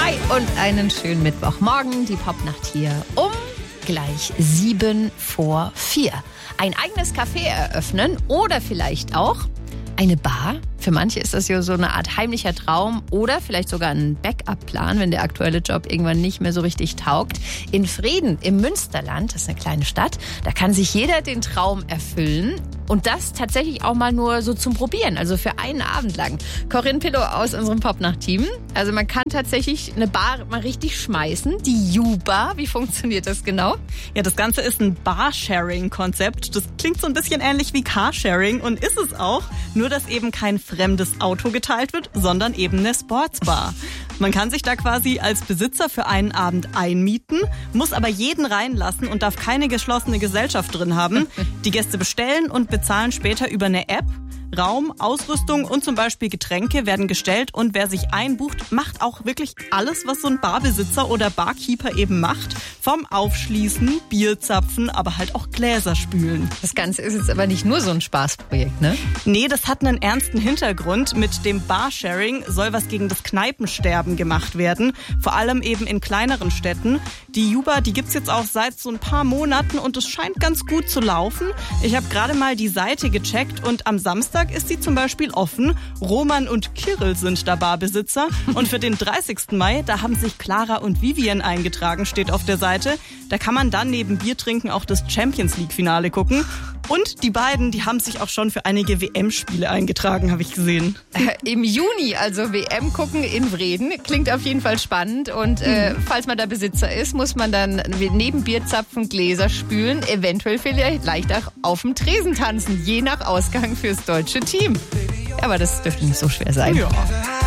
Hi und einen schönen Mittwochmorgen. Die Popnacht hier um gleich 3:45. Ein eigenes Café eröffnen oder vielleicht auch eine Bar. Für manche ist das ja so eine Art heimlicher Traum oder vielleicht sogar ein Backup-Plan, wenn der aktuelle Job irgendwann nicht mehr so richtig taugt. In Vreden im Münsterland, das ist eine kleine Stadt, da kann sich jeder den Traum erfüllen. Und das tatsächlich auch mal nur so zum Probieren, also für einen Abend lang. Corinne Pillow aus unserem Popnacht-Team. Also man kann tatsächlich eine Bar mal richtig schmeißen. Die Juba, wie funktioniert das genau? Ja, das Ganze ist ein Bar-Sharing-Konzept. Das klingt so ein bisschen ähnlich wie Carsharing und ist es auch. Nur, dass eben kein fremdes Auto geteilt wird, sondern eben eine Sportsbar. Man kann sich da quasi als Besitzer für einen Abend einmieten, muss aber jeden reinlassen und darf keine geschlossene Gesellschaft drin haben. Die Gäste bestellen und bezahlen später über eine App. Raum, Ausrüstung und zum Beispiel Getränke werden gestellt und wer sich einbucht, macht auch wirklich alles, was so ein Barbesitzer oder Barkeeper eben macht. Vom Aufschließen, Bierzapfen, aber halt auch Gläser spülen. Das Ganze ist jetzt aber nicht nur so ein Spaßprojekt, ne? Nee, das hat einen ernsten Hintergrund. Mit dem Barsharing soll was gegen das Kneipensterben gemacht werden. Vor allem eben in kleineren Städten. Die Juba, die gibt's jetzt auch seit so ein paar Monaten und es scheint ganz gut zu laufen. Ich habe gerade mal die Seite gecheckt und am Samstag ist sie zum Beispiel offen. Roman und Kirill sind da Barbesitzer. Und für den 30. Mai, da haben sich Clara und Vivian eingetragen, steht auf der Seite. Da kann man dann neben Bier trinken auch das Champions-League-Finale gucken. Und die beiden, die haben sich auch schon für einige WM-Spiele eingetragen, habe ich gesehen. Im Juni, also WM gucken in Vreden. Klingt auf jeden Fall spannend. Und falls man da Besitzer ist, muss man dann neben Bierzapfen Gläser spülen, eventuell vielleicht auch auf dem Tresen tanzen, je nach Ausgang fürs deutsche Team. Aber das dürfte nicht so schwer sein. Ja.